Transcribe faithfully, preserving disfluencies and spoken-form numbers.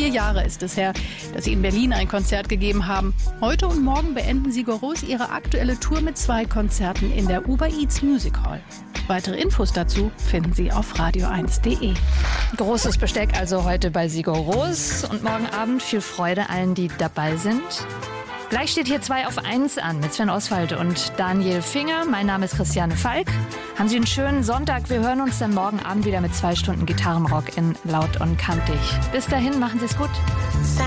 Vier Jahre ist es her, dass sie in Berlin ein Konzert gegeben haben. Heute und morgen beenden Sigur Rós ihre aktuelle Tour mit zwei Konzerten in der Uber Eats Music Hall. Weitere Infos dazu finden Sie auf radio eins punkt de. Großes Besteck also heute bei Sigur Rós und morgen Abend viel Freude allen, die dabei sind. Gleich steht hier zwei auf eins an mit Sven Oswald und Daniel Finger. Mein Name ist Christiane Falk. Haben Sie einen schönen Sonntag. Wir hören uns dann morgen Abend wieder mit zwei Stunden Gitarrenrock in Laut und Kantig. Bis dahin, machen Sie es gut.